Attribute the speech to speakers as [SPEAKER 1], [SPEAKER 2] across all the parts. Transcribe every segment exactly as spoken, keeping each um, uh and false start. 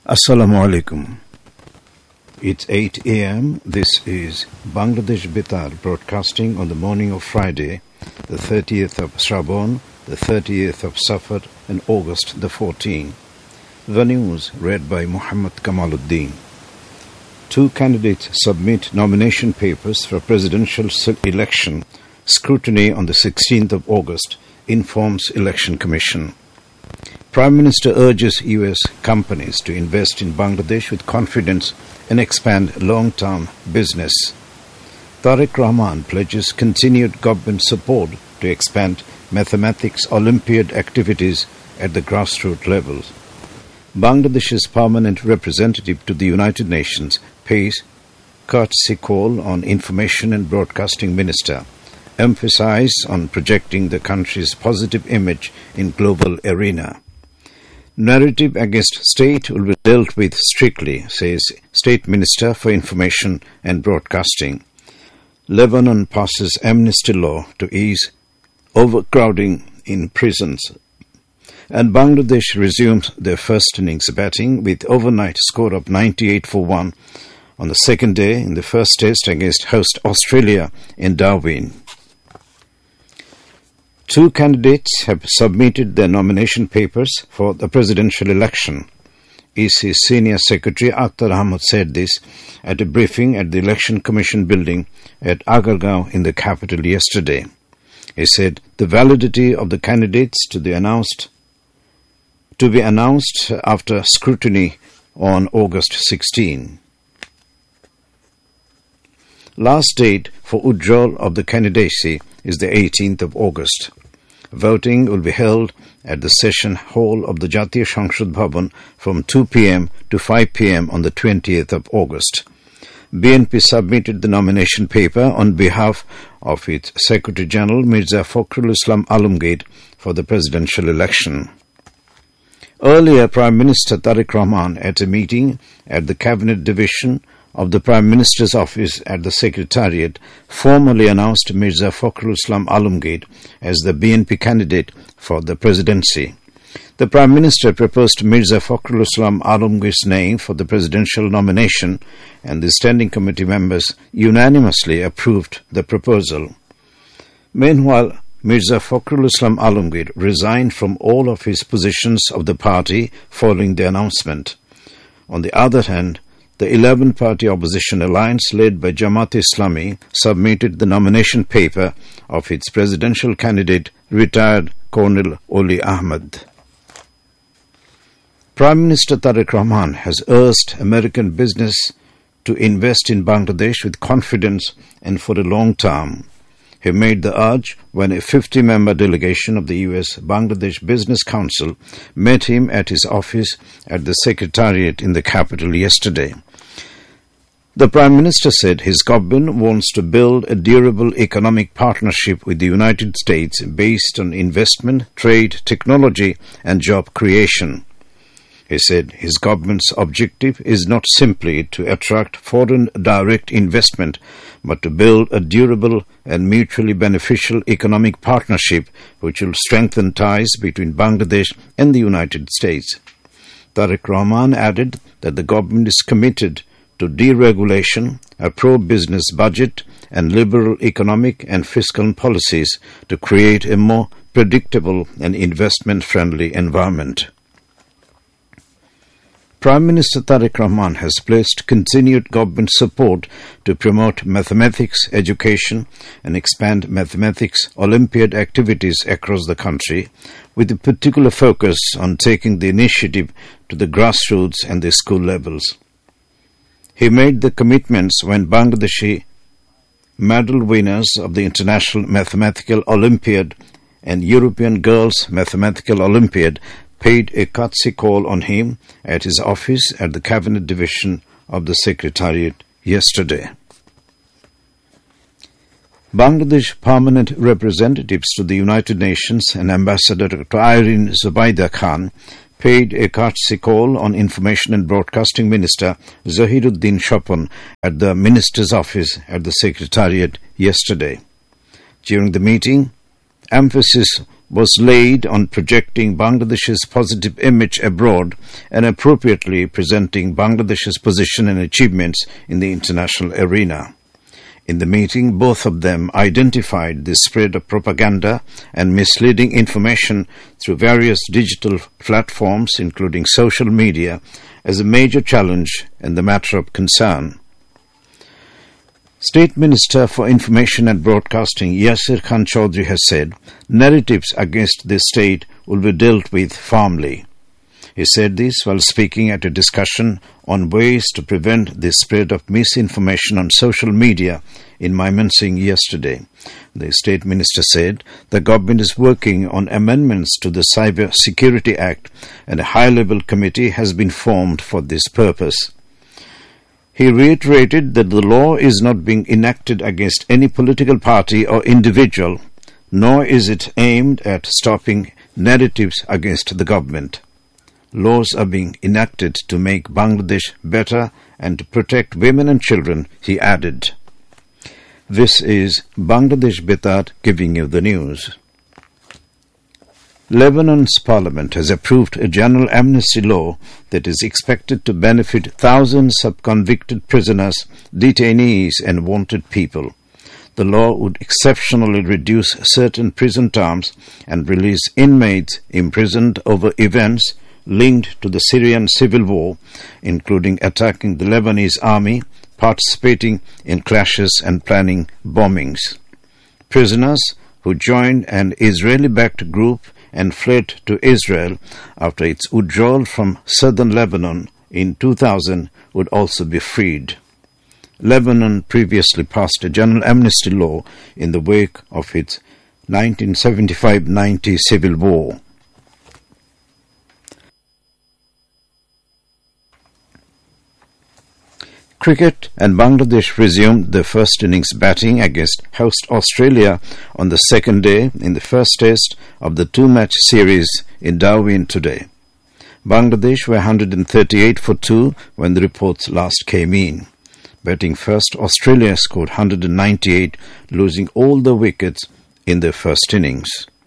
[SPEAKER 1] Assalamu alaikum. It's eight a.m. This is Bangladesh Betar broadcasting on the morning of Friday, the thirtieth of Shraban, the thirtieth of Safar, and August the fourteenth. The news read by Muhammad Kamaluddin. Two candidates submit nomination papers for presidential election. Scrutiny on the sixteenth of August, informs Election Commission. Prime Minister urges U S companies to invest in Bangladesh with confidence and expand long-term business. Tariq Rahman pledges continued government support to expand mathematics Olympiad activities at the grassroots level. Bangladesh's permanent representative to the United Nations pays courtesy call on Information and Broadcasting Minister, emphasize on projecting the country's positive image in global arena. Narrative against state will be dealt with strictly, says State Minister for Information and Broadcasting. Lebanon passes amnesty law to ease overcrowding in prisons. And Bangladesh resumes their first innings batting with overnight score of ninety-eight for one on the second day in the first test against host Australia in Darwin. Two candidates have submitted their nomination papers for the presidential election. E C Senior Secretary Akhtar Ahmed said this at a briefing at the Election Commission building at Agargaon in the capital yesterday. He said the validity of the candidates to the announced to be announced after scrutiny on August sixteenth. Last date for withdrawal of the candidacy is the eighteenth of August. Voting will be held at the session hall of the Jatiya Sangshad Bhavan from two p.m. to five p.m. on the twentieth of August. B N P submitted the nomination paper on behalf of its Secretary General Mirza Fakhrul Islam Alamgir for the presidential election. Earlier, Prime Minister Tariq Rahman, at a meeting at the Cabinet Division of the Prime Minister's office at the Secretariat, formally announced Mirza Fakhrul Islam Alamgir as the B N P candidate for the presidency. The Prime Minister proposed Mirza Fakhrul Islam Alamgir's name for the presidential nomination, and the Standing Committee members unanimously approved the proposal. Meanwhile, Mirza Fakhrul Islam Alamgir resigned from all of his positions of the party following the announcement. On the other hand, the eleven-party opposition alliance led by Jamaat-e-Islami submitted the nomination paper of its presidential candidate, retired Colonel Oli Ahmed. Prime Minister Tariq Rahman has urged American business to invest in Bangladesh with confidence and for the long term. He made the urge when a fifty-member delegation of the U S Bangladesh Business Council met him at his office at the Secretariat in the capital yesterday. The Prime Minister said his government wants to build a durable economic partnership with the United States based on investment, trade, technology, and job creation. He said his government's objective is not simply to attract foreign direct investment, but to build a durable and mutually beneficial economic partnership which will strengthen ties between Bangladesh and the United States. Tariq Rahman added that the government is committed to deregulation, a pro-business budget, and liberal economic and fiscal policies to create a more predictable and investment-friendly environment. Prime Minister Tariq Rahman has pledged continued government support to promote mathematics education and expand mathematics Olympiad activities across the country, with a particular focus on taking the initiative to the grassroots and the school levels. He made the commitments when Bangladeshi medal winners of the International Mathematical Olympiad and European Girls Mathematical Olympiad paid a courtesy call on him at his office at the Cabinet Division of the Secretariat yesterday. Bangladesh permanent representatives to the United Nations and Ambassador Doctor Irene Zubaida Khan paid a courtesy call on Information and Broadcasting Minister Zahiruddin Shapon at the Minister's office at the Secretariat yesterday. During the meeting, emphasis was laid on projecting Bangladesh's positive image abroad and appropriately presenting Bangladesh's position and achievements in the international arena. In the meeting, both of them identified the spread of propaganda and misleading information through various digital platforms, including social media, as a major challenge and the matter of concern. State Minister for Information and Broadcasting Yasir Khan Chaudhry has said narratives against the state will be dealt with firmly. He said this while speaking at a discussion on ways to prevent the spread of misinformation on social media in Mymensingh yesterday. The State Minister said the government is working on amendments to the Cyber Security Act and a high-level committee has been formed for this purpose. He reiterated that the law is not being enacted against any political party or individual, nor is it aimed at stopping narratives against the government. Laws are being enacted to make Bangladesh better and to protect women and children, he added. This is Bangladesh Betar giving you the news. Lebanon's parliament has approved a general amnesty law that is expected to benefit thousands of convicted prisoners, detainees and wanted people. The law would exceptionally reduce certain prison terms and release inmates imprisoned over events linked to the Syrian civil war, including attacking the Lebanese army, participating in clashes and planning bombings. Prisoners who joined an Israeli-backed group and fled to Israel after its withdrawal from southern Lebanon in two thousand would also be freed. Lebanon previously passed a general amnesty law in the wake of its nineteen seventy-five ninety civil war. Cricket, and Bangladesh resumed their first innings batting against host Australia on the second day in the first test of the two-match series in Darwin today. Bangladesh were one hundred thirty-eight for two when the reports last came in. Batting first, Australia scored one hundred ninety-eight, losing all the wickets in their first innings.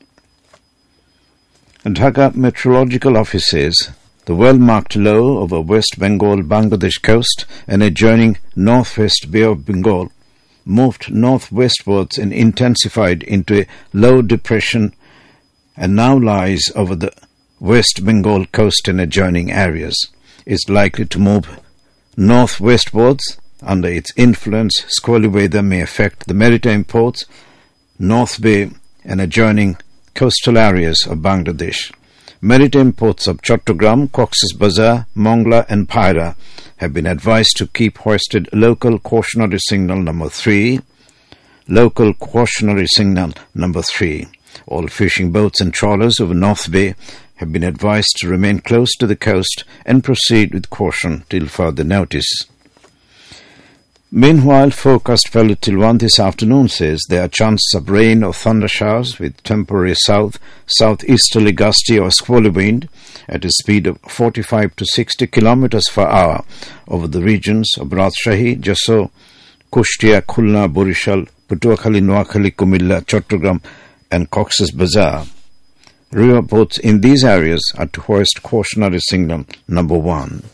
[SPEAKER 1] Dhaka Meteorological Office says the well-marked low over West Bengal Bangladesh coast and adjoining northwest Bay of Bengal moved northwestwards and intensified into a low depression and now lies over the West Bengal coast and adjoining areas. It's likely to move northwestwards. Under its influence, squally weather may affect the maritime ports, North Bay and adjoining coastal areas of Bangladesh. Maritime ports of Chattogram, Cox's Bazar, Mongla and Paira have been advised to keep hoisted local cautionary signal number three. Local cautionary signal number three. All fishing boats and trawlers over North Bay have been advised to remain close to the coast and proceed with caution till further notice. Meanwhile, forecast value till one this afternoon says there are chances of rain or thunder showers with temporary south, southeasterly gusty or squally wind at a speed of forty-five to sixty kilometers per hour over the regions of Rajshahi, Jasso, Kushtia, Khulna, Borishal, Patuakhali, Noakhali, Kumilla, Chattogram and Cox's Bazar. River boats in these areas are to hoist cautionary signal number one.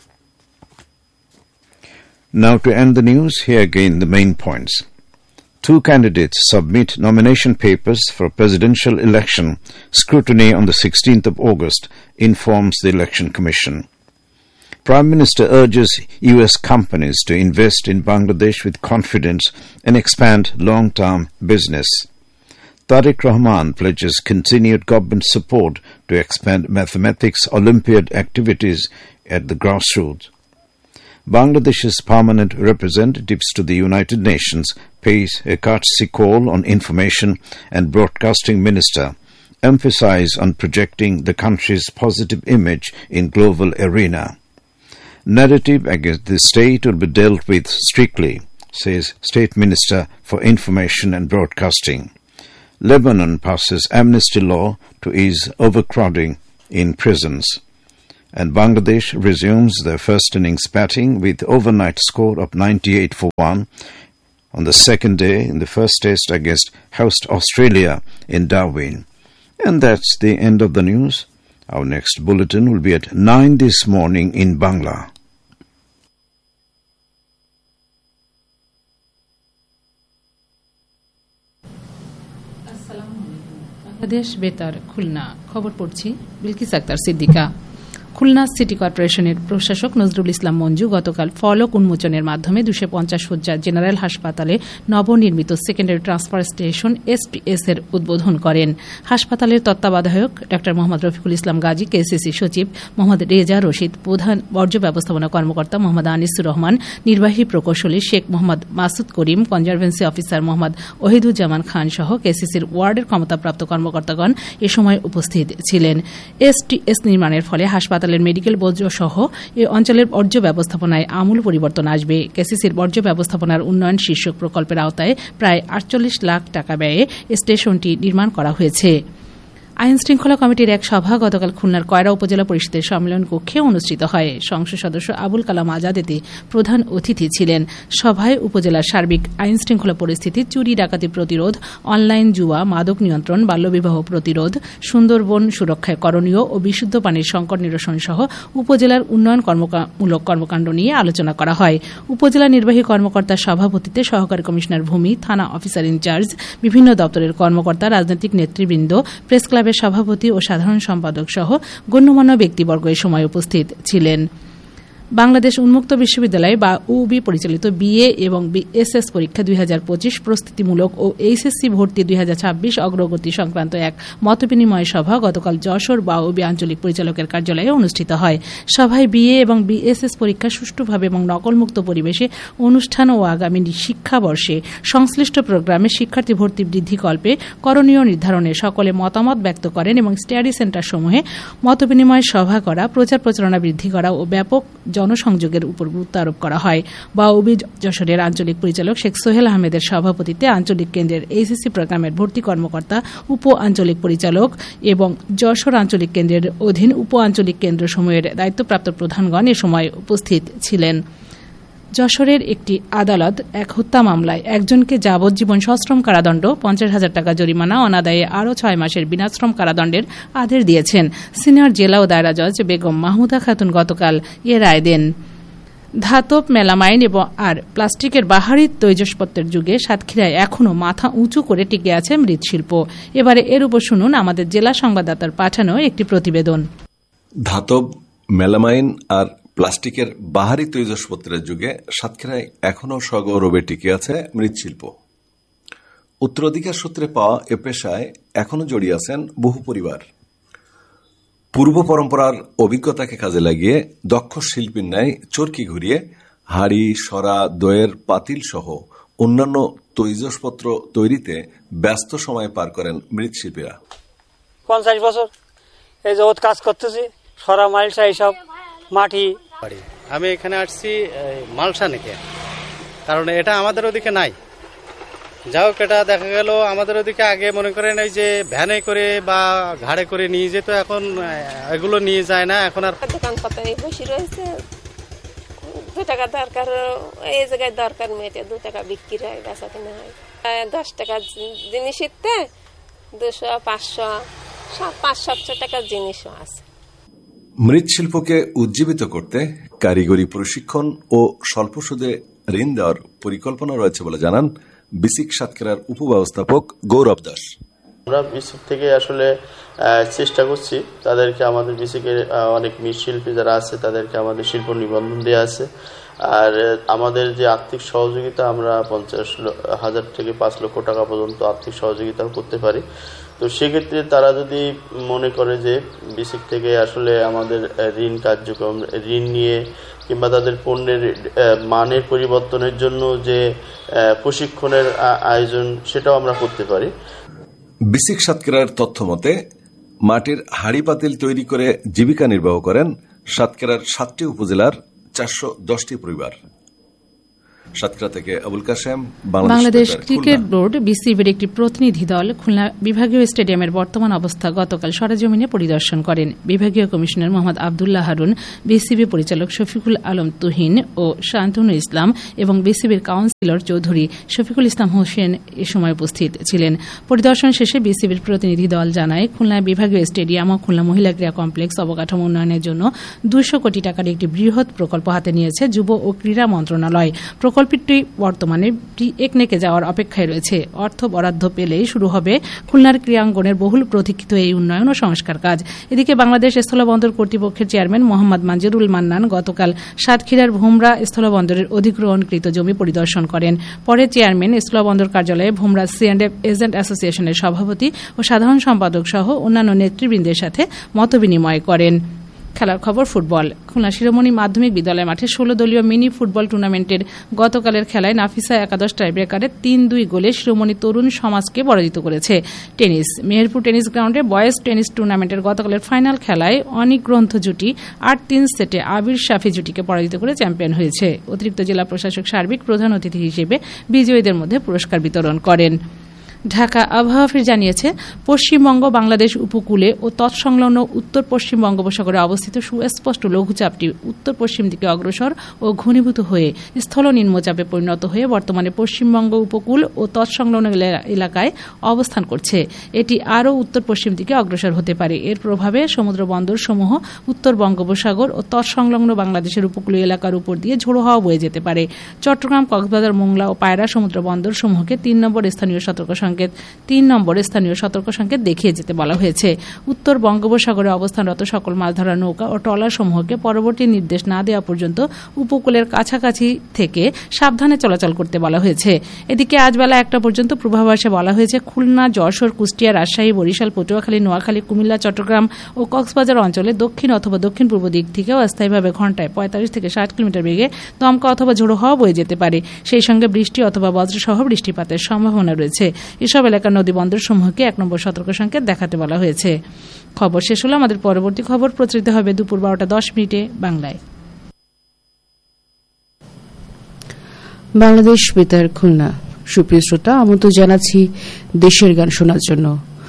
[SPEAKER 1] Now to end the news, here again the main points. Two candidates submit nomination papers for a presidential election. Scrutiny on the sixteenth of August, informs the Election Commission. Prime Minister urges U S companies to invest in Bangladesh with confidence and expand long-term business. Tariq Rahman pledges continued government support to expand mathematics Olympiad activities at the grassroots. Bangladesh's permanent representatives to the United Nations pays a courtesy call on Information and Broadcasting Minister, emphasize on projecting the country's positive image in global arena. Narrative against the state will be dealt with strictly, says State Minister for Information and Broadcasting. Lebanon passes amnesty law to ease overcrowding in prisons. And Bangladesh resumes their first innings batting with overnight score of ninety-eight for one on the second day in the first test against host Australia in Darwin. And that's the end of the news. Our next bulletin will be at nine this morning in Bangla.
[SPEAKER 2] Bangladesh বেতার খুলনা খবর পড়ছি Bilkis Akter Siddika. Khulna city কর্পোরেশনের প্রশাসক নজরুল ইসলাম মঞ্জু গতকাল ফলক উন্মোচনের মাধ্যমে দুশো পঞ্চাশ শয্যার জেনারেল হাসপাতালে নবনির্মিত সেকেন্ডারি ট্রান্সফার স্টেশন এসটিএস এর উদ্বোধন করেন। হাসপাতালের তত্ত্বাবধায়ক ড মোহাম্মদ রফিকুল ইসলাম গাজী, কেসিসি সচিব মোহাম্মদ রেজা রশিদ, প্রধান বর্জ্য ব্যবস্থাপনা কর্মকর্তা মোহাম্মদ আনিসুর রহমান, নির্বাহী প্রকৌশলী শেখ মোহাম্মদ মাসুদ করিম, কনজারভেন্সি অফিসার মোহাম্মদ ওহিদুজ্জামান খান সহ কেসিসির ওয়ার্ডের ক্ষমতাপ্রাপ্ত কর্মকর্তাগণ এ সময় উপস্থিত ছিলেন। এসটিএস নির্মাণের ফলে হাসপাতাল মেডিকেল বর্জ্য সহ এই অঞ্চলের বর্জ্য ব্যবস্থাপনায় আমূল পরিবর্তন আসবে। কেসিসির বর্জ্য ব্যবস্থাপনার উন্নয়ন শীর্ষক প্রকল্পের আওতায় প্রায় আটচল্লিশ লাখ টাকা ব্যয়ে স্টেশনটি নির্মাণ করা হয়েছে। আইন শৃঙ্খলা কমিটির এক সভা গতকাল খুলনার কয়রা উপজেলা পরিষদের সম্মেলন কক্ষে অনুষ্ঠিত হয়। সংসদ সদস্য আবুল কালাম আজাদ এতে প্রধান অতিথি ছিলেন। সভায় উপজেলার সার্বিক আইন শৃঙ্খলা পরিস্থিতি, চুরি ডাকাতি প্রতিরোধ, অনলাইন জুয়া, মাদক নিয়ন্ত্রণ, বাল্যবিবাহ প্রতিরোধ, সুন্দরবন সুরক্ষায় করণীয় ও বিশুদ্ধ পানির সংকট নিরসন সহ উপজেলার উন্নয়নমূলক কর্মকাণ্ড নিয়ে আলোচনা করা হয়। উপজেলা নির্বাহী কর্মকর্তার সভাপতিত্বে সহকারী কমিশনার ভূমি, থানা অফিসার ইনচার্জ, বিভিন্ন দপ্তরের কর্মকর্তা, রাজনৈতিক নেতৃবৃন্দ, প্রেস ক্লাব সভাপতি ও সাধারণ সম্পাদক সহ গণ্যমান্য ব্যক্তিবর্গ এ সময় উপস্থিত ছিলেন। বাংলাদেশ উন্মুক্ত বিশ্ববিদ্যালয় বা উবি পরিচালিত বিএ এবং বিএসএস পরীক্ষা দুই হাজার পঁচিশ প্রস্তুতিমূলক ও এইচএসসি ভর্তি দুই হাজার ছাব্বিশ অগ্রগতি সংক্রান্ত এক মতবিনিময় সভা গতকাল যশোর বা উবি আঞ্চলিক পরিচালকের কার্যালয়ে অনুষ্ঠিত হয়। সভায় বিএ এবং বিএসএস পরীক্ষা সুষ্ঠুভাবে এবং নকলমুক্ত পরিবেশে অনুষ্ঠান ও আগামী শিক্ষাবর্ষে সংশ্লিষ্ট প্রোগ্রামে শিক্ষার্থী ভর্তি বৃদ্ধিকল্পে করণীয় নির্ধারণে সকলে মতামত ব্যক্ত করেন এবং স্টাডি সেন্টারসমূহে মতবিনিময় সভা করা, প্রচার প্রচারণা বৃদ্ধি করা ও ব্যাপক জনসংযোগের উপর গুরুত্ব আরোপ করা হয়। বাউবি যশোরের আঞ্চলিক পরিচালক শেখ সোহেল আহমেদের সভাপতিত্বে আঞ্চলিক কেন্দ্রের এইচএসসি প্রোগ্রামের ভর্তি কর্মকর্তা, উপ আঞ্চলিক পরিচালক এবং যশোর আঞ্চলিক কেন্দ্রের অধীন উপ আঞ্চলিক কেন্দ্রসমূহের দায়িত্বপ্রাপ্ত প্রধানগণ এ সময় উপস্থিত ছিলেন। যশোরের একটি আদালত এক হত্যা মামলায় একজনকে যাবজ্জীবন সশ্রম কারাদণ্ড, পঞ্চাশ হাজার টাকা জরিমানা, অনাদায়ে আরও ছয় মাসের বিনাশ্রম কারাদণ্ডের আদেশ দিয়েছেন। সিনিয়র জেলা ও দায়রা জজ বেগম মাহমুদা খাতুন গতকাল এ রায় দেন। ধাতব, মেলামাইন এবং আর প্লাস্টিকের বাহারি তৈজসপত্রের যুগে সাতক্ষীরায় এখনও মাথা উঁচু করে টিকে আছে মৃৎশিল্প। এবারে এর উপর শুনুন আমাদের জেলা সংবাদদাতার পাঠানো একটি প্রতিবেদন।
[SPEAKER 3] ধাতব, মেলামাইন আর প্লাস্টিকের বাহারি তৈজসপত্রের যুগে সাতক্ষীরায় এখনও সগৌরবে টিকে আছে মৃৎশিল্প। উত্তরাধিকার সূত্রে পাওয়া এ পেশায় এখনও জড়িয়ে আছেন বহু পরিবার। পূর্ব পরম্পরার অভিজ্ঞতাকে কাজে লাগিয়ে দক্ষ শিল্পীর ন্যায় চরকি ঘুরিয়ে হাড়ি, সরা, দইয়ের পাতিল সহ অন্যান্য তৈজসপত্র তৈরিতে ব্যস্ত সময় পার করেন মৃৎশিল্পীরা।
[SPEAKER 4] পঞ্চাশ বছর এই জগৎ কাজ করতেছি, সরা, মালসা, এইসব মাটি।
[SPEAKER 5] আমি এখানে আসছি মালসা নিতে, কারণ এটা আমাদের ওদিকে নাই। যাই হোক, এটা দেখা গেল আমাদের ওদিকে আগে মনে করেন এই যে ভ্যানে করে বা ঘাড়ে করে নিয়ে যেত, এখন এগুলো নিয়ে যায় না। এখন আর
[SPEAKER 6] দোকান পাতায় বসে রয়েছে, দু টাকা দরকার এই জায়গায় দরকার মেয়েটা দু টাকা বিক্রি হয়, বেচা কিনা হয়। দশ টাকা জিনিসের দুশো পাঁচশো পাঁচ সাতশো টাকার জিনিসও আছে।
[SPEAKER 3] মৃৎশিল্পকে উজ্জীবিত করতে কারিগরি প্রশিক্ষণ ও স্বল্প সুদে ঋণ দেওয়ার পরিকল্পনা রয়েছে বলে জানান বিসিক সাতক্ষীরার উপব্যবস্থাপক গৌরব দাস।
[SPEAKER 7] আমরা বিসিক থেকে আসলে চেষ্টা করছি তাদেরকে, আমাদের বিসিকের অনেক মৃৎশিল্পী যারা আছে তাদেরকে আমাদের শিল্প নিবন্ধন দেওয়া আছে। আর আমাদের যে আর্থিক সহযোগিতা, আমরা পঞ্চাশ হাজার থেকে পাঁচ লক্ষ টাকা পর্যন্ত আর্থিক সহযোগিতাও করতে পারি। তো সেক্ষেত্রে তারা যদি মনে করে যে বিসিক থেকে আসলে আমাদের ঋণ কার্যক্রম, ঋণ নিয়ে কিংবা তাদের পণ্যের মানের পরিবর্তনের জন্য যে প্রশিক্ষণের আয়োজন, সেটাও আমরা করতে পারি।
[SPEAKER 3] বিসিক সাতক্ষীরার তথ্য মতে মাটির হাড়ি পাতিল তৈরি করে জীবিকা নির্বাহ করেন সাতক্ষীরার সাতটি উপজেলার চারশো দশটি পরিবার। সাতক্ষীরা থেকে আবুল কাশেম,
[SPEAKER 2] বাংলাদেশ ক্রিকেট বোর্ড বিসিবির একটি প্রতিনিধি দল খুলনা বিভাগীয় স্টেডিয়ামের বর্তমান অবস্থা গতকাল সরেজমিনে পরিদর্শন করেন। বিভাগীয় কমিশনার মোহাম্মদ আবদুল্লাহ হারুন, বিসিবি পরিচালক শফিকুল আলম তুহিন ও শান্তনু ইসলাম এবং বিসিবির কাউন্সিলর চৌধুরী শফিকুল ইসলাম হোসেন এ সময় উপস্থিত ছিলেন। পরিদর্শন শেষে বিসিবির প্রতিনিধি দল জানায়, খুলনা বিভাগীয় স্টেডিয়াম ও খুলনা মহিলা ক্রীড়া কমপ্লেক্স অবকাঠামো উন্নয়নের জন্য দুইশো কোটি টাকার একটি বৃহৎ প্রকল্প হাতে নিয়েছে যুব ও ক্রীড়া মন্ত্রণালয়। প্রকল্পটি বর্তমানে একনেকে যাওয়ার অপেক্ষায় রয়েছে। অর্থ বরাদ্দ পেলেই শুরু হবে খুলনার ক্রীড়াঙ্গনের বহুল প্রতীক্ষিত এই উন্নয়ন ও সংস্কার কাজ। এদিকে বাংলাদেশ স্থলবন্দর কর্তৃপক্ষের চেয়ারম্যান মোহাম্মদ মানজুরুল মান্নান গতকাল সাতক্ষীরার ভোমরা স্থলবন্দরের অধিগ্রহণকৃত জমি পরিদর্শন করেন। পরে চেয়ারম্যান স্থলবন্দর কার্যালয়ে ভোমরা সি অ্যান্ড এফ এজেন্ট অ্যাসোসিয়েশনের সভাপতি ও সাধারণ সম্পাদক সহ অন্যান্য নেতৃবৃন্দের সাথে মতবিনিময় করেন। খেলার খবর ফুটবল। খুলনা শিরোমণি মাধ্যমিক বিদ্যালয় মাঠে ষোলো দলীয় মিনি ফুটবল টুর্নামেন্টের গতকালের খেলায় নাফিসা একাদশ টাইব্রেকারে তিন দুই গোলে শিরোমণি তরুণ সমাজকে পরাজিত করেছে। টেনিস। মেহেরপুর টেনিস গ্রাউন্ডে বয়েজ টেনিস টুর্নামেন্টের গতকালের ফাইনাল খেলায় অনিক গ্রন্থ জুটি আট তিন সেটে আবির শাফি জুটিকে পরাজিত করে চ্যাম্পিয়ন হয়েছে। অতিরিক্ত জেলা প্রশাসক সার্বিক প্রধান অতিথি হিসেবে বিজয়ীদের মধ্যে পুরস্কার বিতরণ করেন। ঢাকা আবহাওয়া অফিস জানিয়েছে, পশ্চিমবঙ্গ বাংলাদেশ উপকূলে ও তৎসংলগ্ন উত্তর পশ্চিম বঙ্গোপসাগরে অবস্থিত সুস্পষ্ট লঘুচাপটি উত্তর পশ্চিম দিকে অগ্রসর ও ঘনীভূত হয়ে স্থল নিম্নচাপে পরিণত হয়ে বর্তমানে পশ্চিমবঙ্গ উপকূল ও তৎসংলগ্ন এলাকায় অবস্থান করছে। এটি আরও উত্তর পশ্চিম দিকে অগ্রসর হতে পারে। এর প্রভাবে সমুদ্র বন্দরসমূহ উত্তর বঙ্গোপসাগর ও তৎসংলগ্ন বাংলাদেশের উপকূলীয় এলাকার উপর দিয়ে ঝোড়ো হাওয়া বয়ে যেতে পারে। চট্টগ্রাম, কক্সবাজার, মোংলা ও পায়রা সমুদ্র বন্দরসমূহকে তিন নম্বর স্থানীয় সতর্ক সংকেত তিন নম্বর স্থানীয় সতর্ক সংকেত দেখিয়ে যেতে বলা হয়েছে। উত্তর বঙ্গোপসাগরে অবস্থানরত সকল মাছ ধরার নৌকা ও ট্রলার সমূহকে পরবর্তী নির্দেশ না দেওয়া পর্যন্ত উপকূলের কাছাকাছি থেকে সাবধানে চলাচল করতে বলা হয়েছে। এদিকে আজ বেলা একটা পর্যন্ত পূর্বাভাসে বলা হয়েছে, খুলনা, যশোর, কুষ্টিয়া, রাজশাহী, বরিশাল, পটুয়াখালী, নোয়াখালী, কুমিল্লা, চট্টগ্রাম ও কক্সবাজার অঞ্চলে দক্ষিণ অথবা দক্ষিণ পূর্ব দিক থেকেও অস্থায়ীভাবে ঘন্টায় পঁয়তাল্লিশ থেকে ষাট কিলোমিটার বেগে দমকা অথবা ঝোড়ো হাওয়া বয়ে যেতে পারে। সেই সঙ্গে বৃষ্টি অথবা বজ্রসহ বৃষ্টিপাতের সম্ভাবনা রয়েছে। এসব এলাকার নদী বন্দর সমূহকে এক নম্বর সতর্ক সংকেত দেখাতে বলা হয়েছে। খবর শেষ হলো। আমাদের পরবর্তী খবর প্রচারিত হবে দুপুর বারোটা দশ মিনিটে বাংলায়।
[SPEAKER 8] বাংলাদেশ বেতার খুলনা। সুপ্রিয় শ্রোতা, আমন্ত্রণ জানাচ্ছি দেশের গান শোনার জন্য।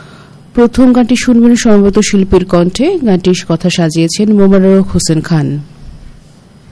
[SPEAKER 8] প্রথম গানটি শুনবেন সমবেত শিল্পীর কণ্ঠে। গানটির কথা সাজিয়েছেন মোবারক হোসেন খান।